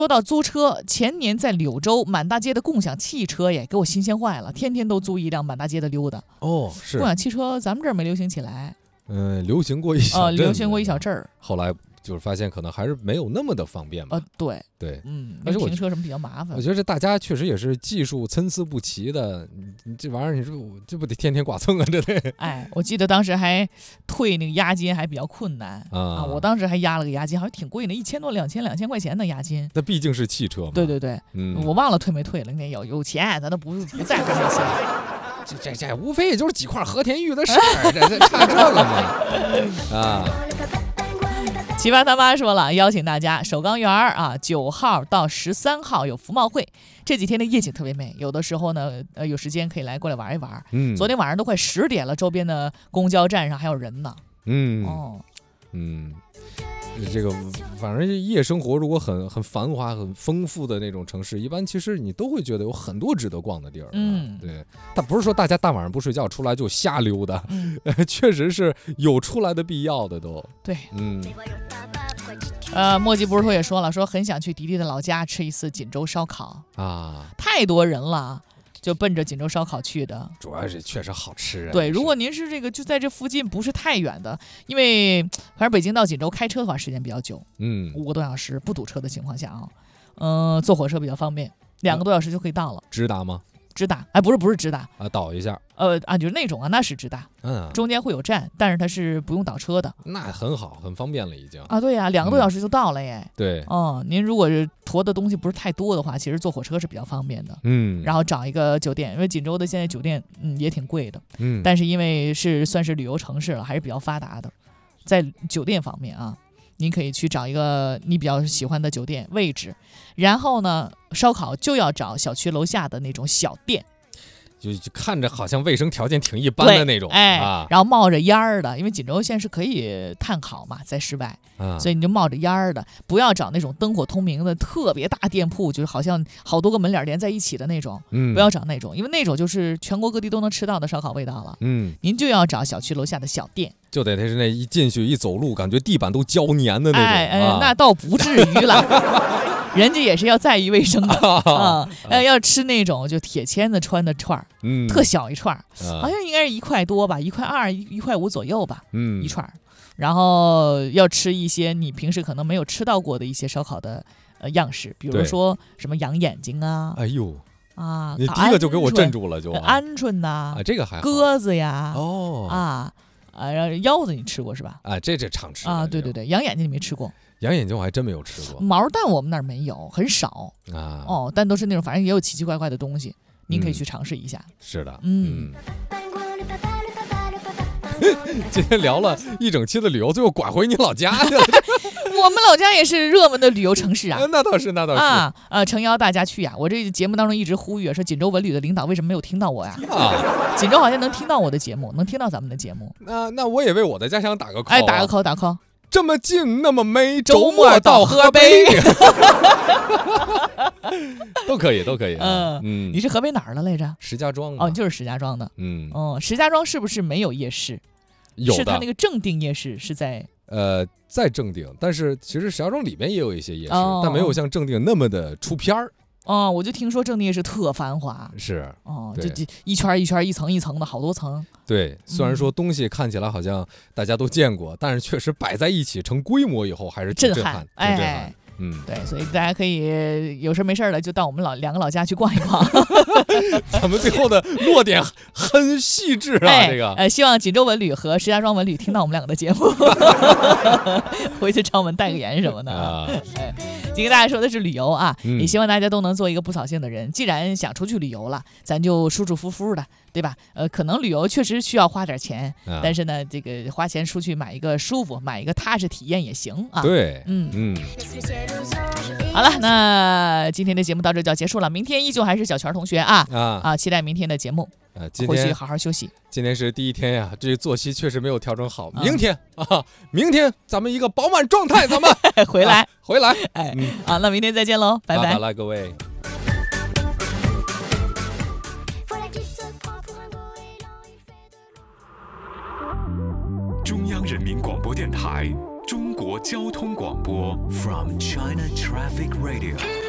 说到租车，前年在柳州满大街的共享汽车也给我新鲜坏了，天天都租一辆满大街的溜达。 哦，是共享汽车咱们这儿没流行起来， 流行过一小阵子， 流行过一小阵儿， 后来就是发现可能还是没有那么的方便吧。 对， 而且停车什么比较麻烦。 我觉得这大家确实也是技术参差不齐的，你这玩意儿你说这不得天天剐蹭啊，这得。 哎，我记得当时还退那个押金还比较困难啊，我当时还押了个押金，好像挺贵的，1000多2000块钱的押金。 那毕竟是汽车嘛。 对，我忘了退没退了，那有钱咱都不在乎这些。 这无非也就是几块和田玉的事儿，这差这个嘛啊。 奇葩他妈说了，邀请大家首钢园啊，9号到13号有服贸会，这几天的夜景特别美，有的时候呢，有时间可以过来玩一玩。昨天晚上都快10点了，周边的公交站上还有人呢。 这个反正夜生活如果很繁华、很丰富的那种城市，一般其实你都会觉得有很多值得逛的地儿。对，但不是说大家大晚上不睡觉出来就瞎溜达，确实是有出来的必要的都。 对，墨迹不是说也说了，说很想去迪迪的老家吃一次锦州烧烤啊，太多人了。就奔着锦州烧烤去的， 主要是确实好吃啊。 对，如果您是这个就在这附近，不是太远的，因为反正北京到锦州开车的话时间比较久，5个多小时，不堵车的情况下啊，坐火车比较方便，2个多小时就可以到了。 直达吗？ 直达，哎，不是直达啊，倒一下， 就是那种那是直达，中间会有站，但是它是不用倒车的， 那很好，很方便了已经啊，对呀，2个多小时就到了耶， 对， 您如果是驮的东西不是太多的话，其实坐火车是比较方便的，然后找一个酒店，因为锦州的现在酒店也挺贵的，但是因为算是旅游城市了，还是比较发达的，在酒店方面啊。你可以去找一个你比较喜欢的酒店位置，然后呢，烧烤就要找小区楼下的那种小店， 就看着好像卫生条件挺一般的那种， 然后冒着烟儿的，因为锦州现在是可以炭烤嘛，在室外，所以你就冒着烟儿的，不要找那种灯火通明的特别大店铺，就是好像好多个门脸连在一起的那种，不要找那种，因为那种就是全国各地都能吃到的烧烤味道了，您就要找小区楼下的小店。就得是那一进去一走路，感觉地板都胶粘的那种， 那倒不至于了，人家也是要在意卫生的要吃那种就铁签子穿的串儿，特小一串，好像应该是1块多吧，1块2、1块5左右吧，一串，然后要吃一些你平时可能没有吃到过的一些烧烤的样式，比如说什么羊眼睛啊， 哎呦你第一个就给我镇住了，就鹌鹑呐， 这个还好， 鸽子呀，然后腰子你吃过是吧？ 这常吃啊，对，羊眼睛你没吃过？ 羊眼睛我还真没有吃过。 毛蛋我们那儿没有，很少但都是那种反正也有奇奇怪怪的东西，您可以去尝试一下。 是的，今天聊了一整期的旅游，最后拐回你老家去了。 我们老家也是热门的旅游城市啊。 那倒是诚邀大家去呀。我这节目当中一直呼吁说，锦州文旅的领导为什么没有听到我呀？锦州好像能听到我的节目，能听到咱们的节目。 那我也为我的家乡打个 call， 打个 call。 这么近，那么美，周末到河北。都可以。 你是河北哪儿的来着？ 石家庄。 你就是石家庄的。石家庄是不是没有夜市？ 有的， 是他那个正定夜市是在在正定，但是其实石家庄里面也有一些夜市，但没有像正定那么的出片儿。 我就听说正定夜市特繁华， 是就一圈一圈、一层一层的好多层。 对，虽然说东西看起来好像大家都见过，但是确实摆在一起成规模以后还是挺震撼，挺震撼。 对，所以大家可以有事没事的就到我们2个老家去逛一逛。 咱们最后的落点很细致啊，这个希望锦州文旅和石家庄文旅听到我们2个的节目，回去找我们代个言什么的。今天跟大家说的是旅游啊，也希望大家都能做一个不扫兴的人。既然想出去旅游了，咱就舒舒服服的，对吧？可能旅游确实需要花点钱，但是呢，这个花钱出去买一个舒服，买一个踏实体验也行啊。 对， 好了，那今天的节目到这就要结束了。明天依旧还是小泉同学期待明天的节目。回去好好休息。 今天是第一天呀，这作息确实没有调整好。明天咱们一个饱满状态，咱们回来。那明天再见喽，拜拜。 拜拜，各位。 中央人民广播电台中国交通广播 from China Traffic Radio。